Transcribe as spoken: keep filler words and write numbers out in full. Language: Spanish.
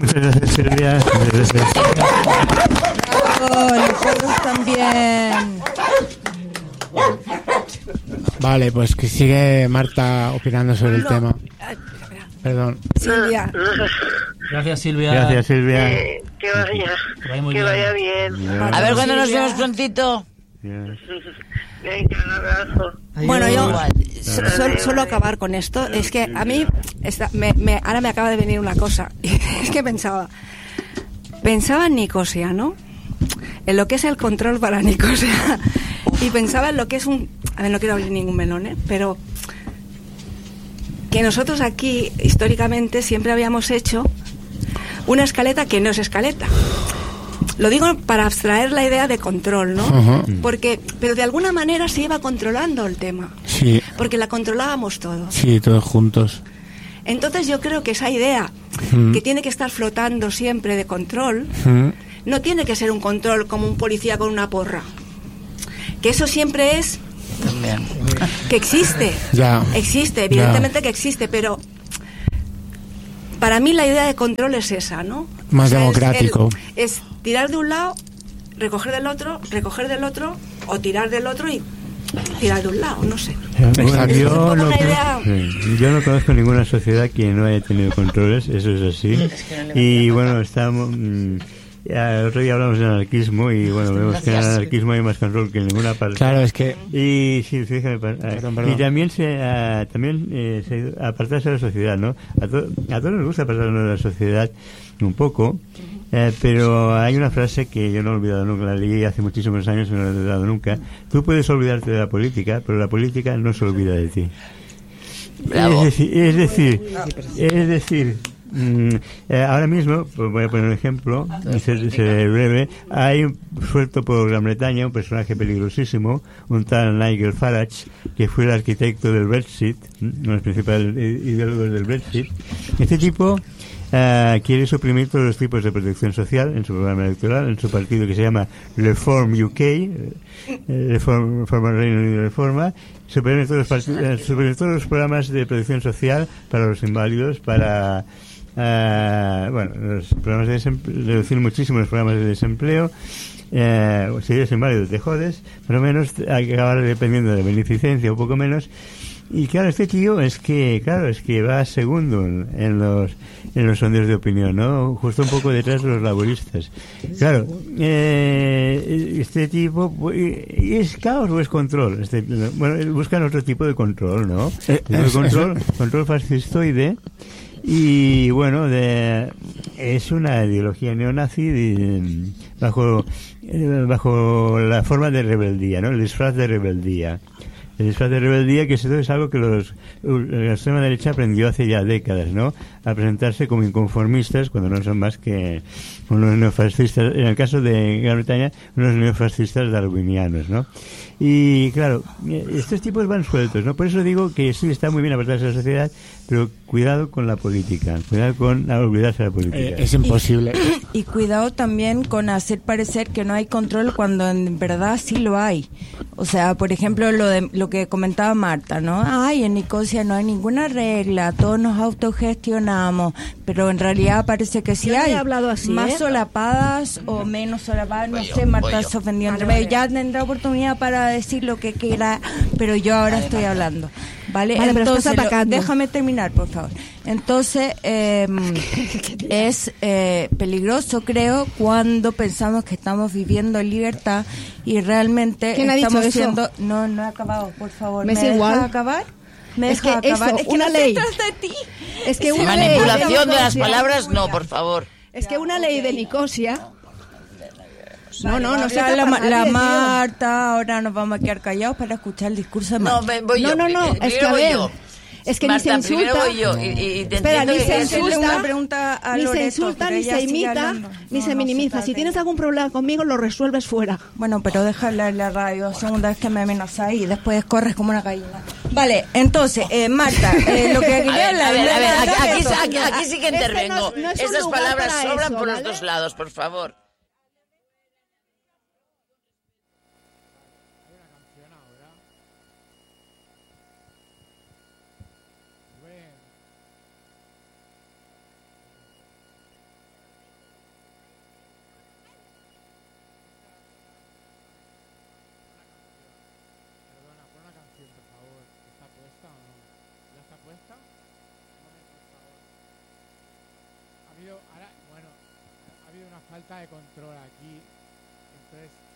Muchas gracias, Silvia. Muchas gracias. Oh, nosotros también. Vale, pues que sigue Marta opinando sobre el No. tema. Perdón. Silvia. Gracias, Silvia. Gracias, Silvia. Eh, que vaya, Que vaya muy que bien. vaya bien. A ver cuándo nos Silvia. vemos prontito. Venga, un abrazo. Bueno, yo Igual. so- so- solo acabar con esto. Es que a mí, esta- me, me- ahora me acaba de venir una cosa. Es que pensaba, pensaba en Nicosia, ¿no? En lo que es el control para Nicosia. Y pensaba en lo que es un... A ver, no quiero abrir ningún melón, ¿eh? Pero que nosotros aquí, históricamente, siempre habíamos hecho una escaleta que no es escaleta. Lo digo para abstraer la idea de control, ¿no? Ajá. Porque, pero de alguna manera se iba controlando el tema, Sí, porque la controlábamos todos. sí, todos juntos. Entonces yo creo que esa idea Mm. que tiene que estar flotando siempre de control, Mm. no tiene que ser un control como un policía con una porra. Que eso siempre es También. que existe. Ya. Existe, evidentemente que existe, pero para mí la idea de control es esa, ¿no? Más es democrático. el- Es, tirar de un lado, recoger del otro, recoger del otro, o tirar del otro y tirar de un lado, no sé. Bueno, Es un yo, poco no, una idea- sí, yo no conozco ninguna sociedad que no haya tenido controles, eso es así. Y bueno, estamos... mm, ya, el otro día hablamos de anarquismo y bueno, vemos que en el anarquismo hay más control que en ninguna parte. Claro, es que... Y sí, fíjame, pa- Perdón, perdón. y también se ah, también eh, se ha ido a apartarse de la sociedad, ¿no? A, to- a todos nos gusta apartarnos de la sociedad un poco, eh, pero hay una frase que yo no he olvidado nunca, la leí hace muchísimos años y no la he olvidado nunca. Tú puedes olvidarte de la política, pero la política no se olvida de ti. Bravo. Es decir, es decir, es decir mm, eh, ahora mismo, pues voy a poner un ejemplo, se, se breve, hay un- suelto por Gran Bretaña un personaje peligrosísimo, un tal Nigel Farage, que fue el arquitecto del Brexit, mm, uno de los principales i- ideólogos del Brexit. Este tipo eh, quiere suprimir todos los tipos de protección social en su programa electoral, en su partido que se llama Reform U K, eh, Reform, Reforma Reino Unido Reforma, suprimir todos, los parti- eh, suprimir todos los programas de protección social para los inválidos, para eh, bueno, los programas de desempleo, reducir muchísimo los programas de desempleo. Eh, si eres inválido te jodes, por lo menos hay que acabar dependiendo de beneficencia un poco menos. Y claro, este tío es que, claro, es que va segundo en, en los en los sondeos de opinión, ¿no? Justo un poco detrás de los laboristas. Claro, eh, este tipo, ¿y ¿es caos o es control? Este, bueno, buscan otro tipo de control, ¿no? Eh, Tipo de es- control, control fascistoide. Y bueno, de, es una ideología neonazi de- bajo eh, bajo la forma de rebeldía, ¿no? El disfraz de rebeldía. El disfraz de rebeldía, que eso es algo que los, la extrema derecha aprendió hace ya décadas, ¿no? A presentarse como inconformistas cuando no son más que unos neofascistas, en el caso de Gran Bretaña, unos neofascistas darwinianos, ¿no? Y claro, estos tipos van sueltos, ¿no? Por eso digo que sí, está muy bien apartarse de la sociedad, pero cuidado con la política, cuidado con olvidarse de la política. Eh, es imposible. Y cuidado también con hacer parecer que no hay control cuando en verdad sí lo hay. O sea, por ejemplo, lo de lo que comentaba Marta, ¿no? Ay, en Nicosia no hay ninguna regla, todos nos autogestionamos, pero en realidad parece que sí Yo no hay. he hablado así, Más ¿eh? solapadas o menos solapadas, no Voy yo, sé, Marta voy yo. se ofendió entre Vale, medio. vale. Ya tendrá oportunidad para decir lo que quiera, pero yo ahora estoy hablando. ¿Vale? Vale, pero Entonces, estás lo- atacando. déjame terminar, por favor. Entonces, eh, es eh, peligroso, creo, cuando pensamos que estamos viviendo en libertad y realmente ¿Quién ha dicho estamos eso? siendo... No, no he acabado, por favor. Me ¿Me, es dejas igual. acabar? ¿Me Es dejas que acabar? eso, es que una no se ley. trata de ti. Es que una ley Manipulación de las Nicosia- palabras, no, por favor. Es que una ley de Nicosia. No, no, no se la, trata la, nadie, la tío. Marta, ahora nos vamos a quedar callados para escuchar el discurso de Marta. No, ve- voy No, yo. no, no, Eh, es primero que a voy ver, yo. es que Marta, ni se primero insulta. voy yo y, y- y te Espera, entiendo ni que se quieres hacer- insulta, una pregunta a ni se Loreto, insulta, pero ni ella se sigue imita, hablando. ni No, se no minimiza. trata Si de tienes eso. algún problema conmigo, lo resuelves fuera. Bueno, pero déjala en la radio, segunda vez que me amenazas y después corres como una gallina. Vale, entonces, eh, Marta, eh, lo que A quería ver, hablar... a ver, a ver, aquí, aquí, Loreto. aquí- aquí sí que Este intervengo. no es- no es un Esas lugar palabras para sobran eso, por los ¿vale? dos lados, por favor. habido, ahora, bueno, ha habido una falta de control aquí. Entonces